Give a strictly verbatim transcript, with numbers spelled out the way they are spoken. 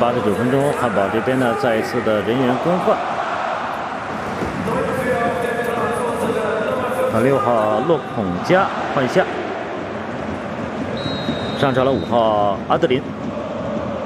八十九分钟，汉堡这边呢再一次的人员更换。啊，六号洛孔加换下，上场了五号阿德林。